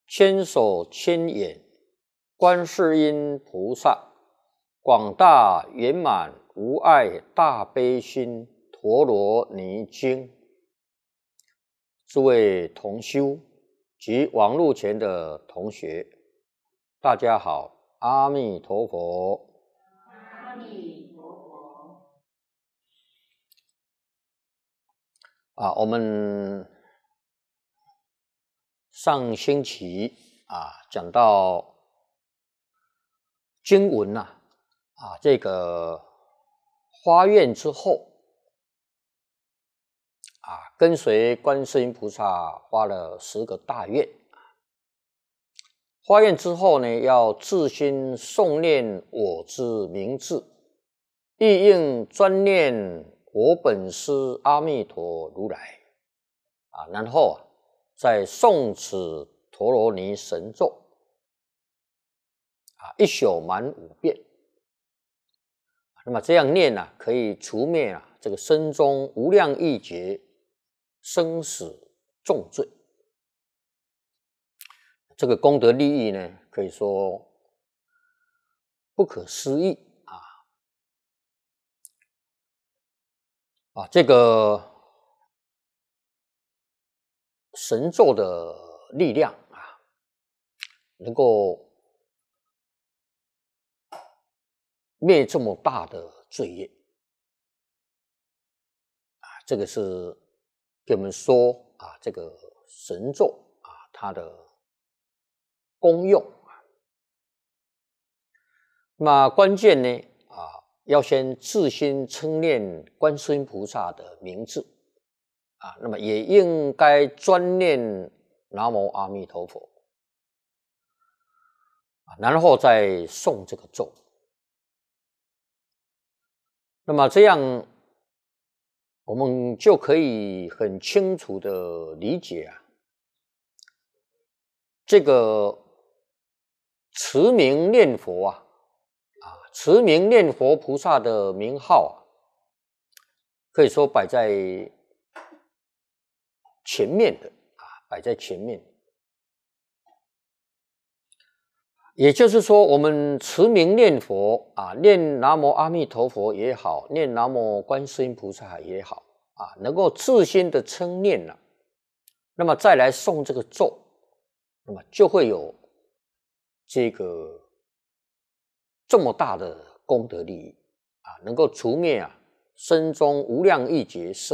千手千眼观世音菩萨，广大圆满无碍大悲心陀罗尼经。诸位同修及网络前的同学，大家好，阿弥陀佛。 阿弥陀佛。 我们上星期讲到经文这个发愿之后跟随观世音菩萨发了10个大愿。发愿之后呢，要自心诵念我之名字，意应专念我本师阿弥陀如来然后再诵此陀罗尼神咒一宿满5遍。那么这样念可以除灭这个身中无量亿劫生死重罪。这个功德利益呢，可以说不可思议这个神咒的力量能够灭这么大的罪业这个是给我们说这个神咒它的功用那关键呢要先自心称念观世音菩萨的名字那么也应该专念南无阿弥陀佛然后再诵这个咒。那么这样我们就可以很清楚的理解这个持名念佛持名念佛菩萨的名号可以说摆在前面的摆在前面。也就是说，我们持名念佛念南无阿弥陀佛也好，念南无观世音菩萨也好能够自心的称念那么再来诵这个咒，那么就会有这个这么大的功德利益能够除灭身中无量亿劫生